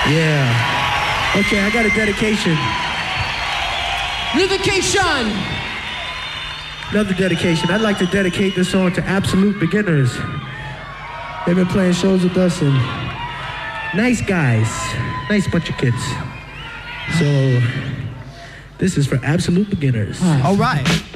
Yeah. Okay, I got a dedication. Dedication. Another dedication. I'd like to dedicate this song to Absolute Beginners. They've been playing shows with us and nice guys. Nice bunch of kids. So, this is for Absolute Beginners. All right.